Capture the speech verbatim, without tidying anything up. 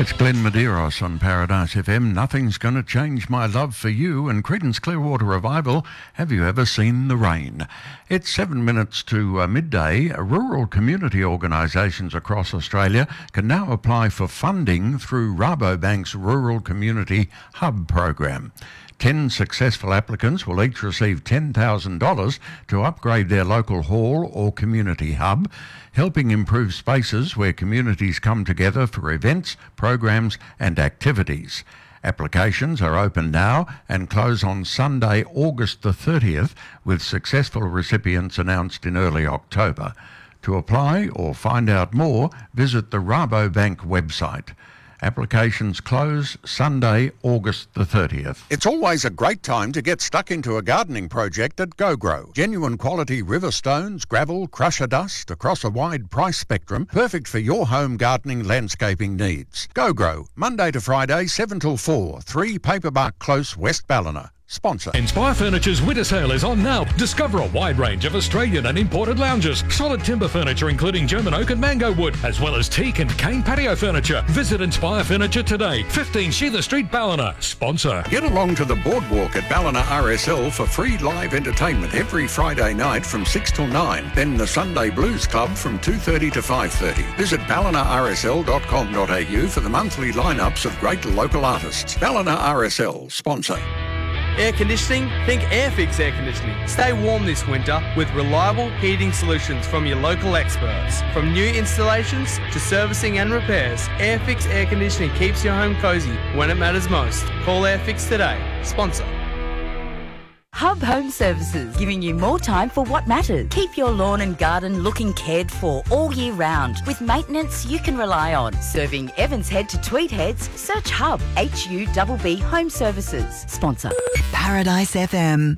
It's Glenn Medeiros on Paradise F M. Nothing's going to change my love for you. And Creedence Clearwater Revival, Have You Ever Seen the Rain? It's seven minutes to uh, midday. Rural community organisations across Australia can now apply for funding through Rabobank's Rural Community Hub program. Ten successful applicants will each receive ten thousand dollars to upgrade their local hall or community hub, helping improve spaces where communities come together for events, programs and activities. Applications are open now and close on Sunday, August the thirtieth, with successful recipients announced in early October. To apply or find out more, visit the Rabobank website. Applications close Sunday, August the thirtieth. It's always a great time to get stuck into a gardening project at GoGrow. Genuine quality river stones, gravel, crusher dust across a wide price spectrum, perfect for your home gardening landscaping needs. GoGrow, Monday to Friday, seven till four, three Paperbark Close, West Ballina. Sponsor. Inspire Furniture's winter sale is on now. Discover a wide range of Australian and imported lounges, solid timber furniture including German oak and mango wood, as well as teak and cane patio furniture. Visit Inspire Furniture today, fifteen Sheether Street, Ballina. Sponsor. Get along to the boardwalk at Ballina R S L for free live entertainment every Friday night from six till nine. Then the Sunday Blues Club from two thirty to five thirty. Visit ballina r s l dot com dot a u for the monthly lineups of great local artists. Ballina R S L, sponsor. Air conditioning? Think Airfix Air Conditioning. Stay warm this winter with reliable heating solutions from your local experts. From new installations to servicing and repairs, Airfix Air Conditioning keeps your home cosy when it matters most. Call Airfix today. Sponsor. Hub Home Services, giving you more time for what matters. Keep your lawn and garden looking cared for all year round with maintenance you can rely on. Serving Evans Head to Tweed Heads, search Hub, H U B B Home Services. Sponsor. Paradise F M.